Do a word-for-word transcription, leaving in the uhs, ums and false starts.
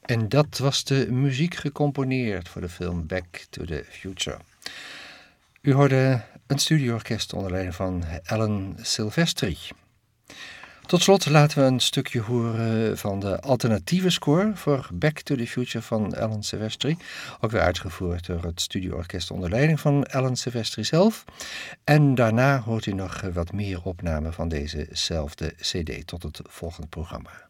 En dat was de muziek gecomponeerd voor de film Back to the Future. U hoorde een studioorkest onder leiding van Alan Silvestri. Tot slot laten we een stukje horen van de alternatieve score voor Back to the Future van Alan Silvestri. Ook weer uitgevoerd door het studioorkest onder leiding van Alan Silvestri zelf. En daarna hoort u nog wat meer opnamen van dezezelfde cd. Tot het volgende programma.